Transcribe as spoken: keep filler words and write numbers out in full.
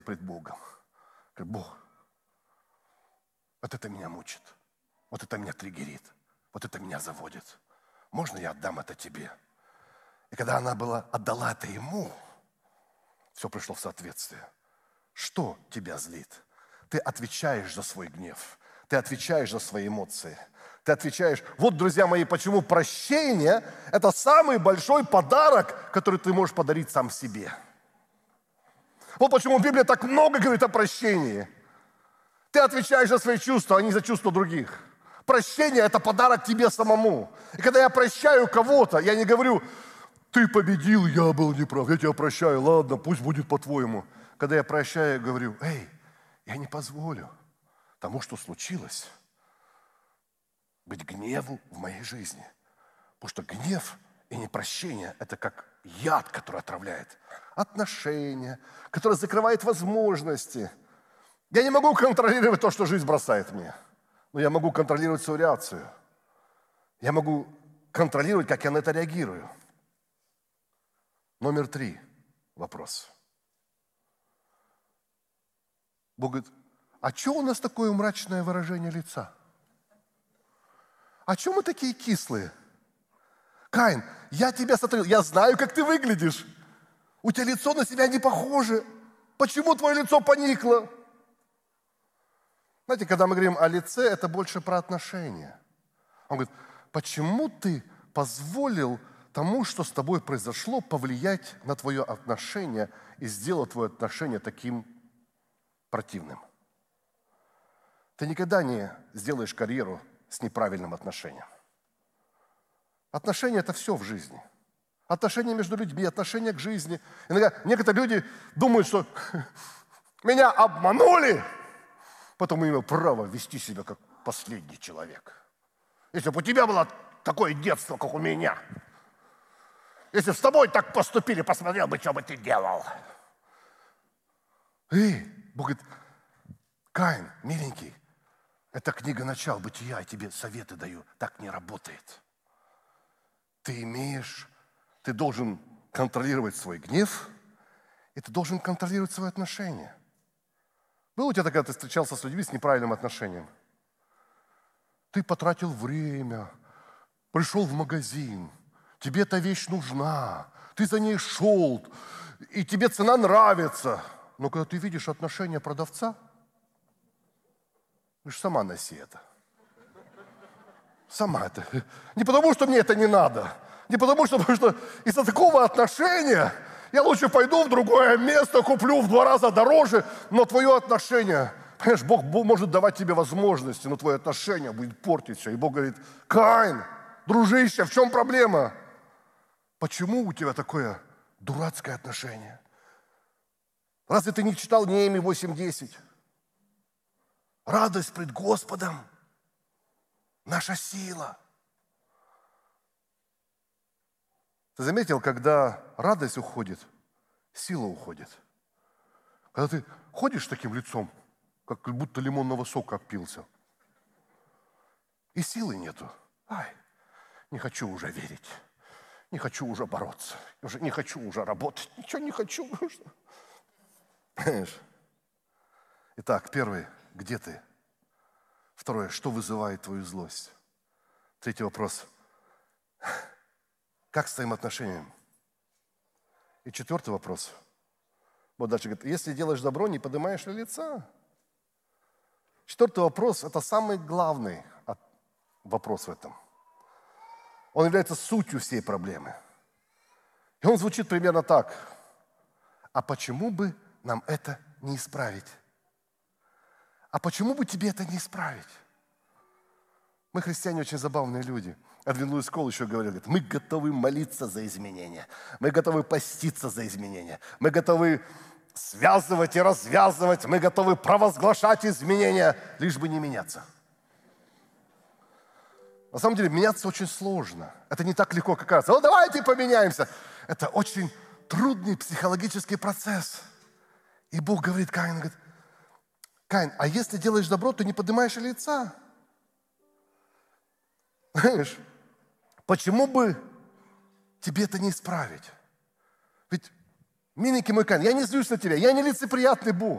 пред Богом. Говорит: Бог, вот это меня мучит, вот это меня триггерит, вот это меня заводит. Можно я отдам это тебе? И когда она была, отдала это ему, все пришло в соответствие. Что тебя злит? Ты отвечаешь за свой гнев, ты отвечаешь за свои эмоции. Ты отвечаешь. Вот, друзья мои, почему прощение – это самый большой подарок, который ты можешь подарить сам себе. Вот почему Библия так много говорит о прощении. Ты отвечаешь за свои чувства, а не за чувства других. Прощение – это подарок тебе самому. И когда я прощаю кого-то, я не говорю: ты победил, я был неправ, я тебя прощаю, ладно, пусть будет по-твоему. Когда я прощаю, я говорю: эй, я не позволю тому, что случилось, быть гневу в моей жизни. Потому что гнев и непрощение – это как яд, который отравляет отношения, который закрывает возможности. Я не могу контролировать то, что жизнь бросает мне, но я могу контролировать свою реакцию. Я могу контролировать, как я на это реагирую. Номер три вопрос. Бог говорит: а что у нас такое мрачное выражение лица? А чего мы такие кислые? Каин, я тебя сотворил, я знаю, как ты выглядишь. У тебя лицо на себя не похоже. Почему твое лицо поникло? Знаете, когда мы говорим о лице, это больше про отношения. Он говорит: почему ты позволил тому, что с тобой произошло, повлиять на твое отношение и сделать твое отношение таким противным? Ты никогда не сделаешь карьеру с неправильным отношением. Отношения – это все в жизни. Отношения между людьми, отношения к жизни. Иногда некоторые люди думают, что меня обманули, потом имею право вести себя как последний человек. Если бы у тебя было такое детство, как у меня, если бы с тобой так поступили, посмотрел бы, что бы ты делал. Эй, Бог говорит: Каин, миленький, это книга «Начало бытия», я тебе советы даю. Так не работает. Ты имеешь, ты должен контролировать свой гнев, и ты должен контролировать свои отношения. Было у тебя такое, ты встречался с людьми с неправильным отношением? Ты потратил время, пришел в магазин, тебе эта вещь нужна, ты за ней шел, и тебе цена нравится. Но когда ты видишь отношение продавца, ты же сама носи это. Сама это. Не потому, что мне это не надо. Не потому, что, потому что из-за такого отношения я лучше пойду в другое место, куплю в два раза дороже, но твое отношение, понимаешь, Бог, Бог может давать тебе возможности, но твое отношение будет портить все. И Бог говорит: Каин, дружище, в чем проблема? Почему у тебя такое дурацкое отношение? Разве ты не читал Неемии восемь десять? Радость пред Господом – наша сила. Ты заметил, когда радость уходит, сила уходит. Когда ты ходишь с таким лицом, как будто лимонного сока опился, и силы нету. Ай, не хочу уже верить, не хочу уже бороться, уже не хочу уже работать, ничего не хочу. Понимаешь? Итак, первый – где ты? Второе – что вызывает твою злость? Третий вопрос – как с твоим отношением? И четвертый вопрос. Вот дальше говорит: если делаешь добро, не поднимаешь ли лица? Четвертый вопрос – это самый главный вопрос в этом. Он является сутью всей проблемы. И он звучит примерно так: а почему бы нам это не исправить? А почему бы тебе это не исправить? Мы, христиане, очень забавные люди. Эдвин Луис Колл еще говорил: говорит, мы готовы молиться за изменения, мы готовы поститься за изменения, мы готовы связывать и развязывать, мы готовы провозглашать изменения, лишь бы не меняться. На самом деле, меняться очень сложно. Это не так легко, как кажется. Ну, давайте поменяемся. Это очень трудный психологический процесс. И Бог говорит Каину, говорит: Каин, а если делаешь добро, то не поднимаешь лица. Знаешь, почему бы тебе это не исправить? Ведь, миленький мой Каин, я не злюсь на тебя, я не лицеприятный Бог.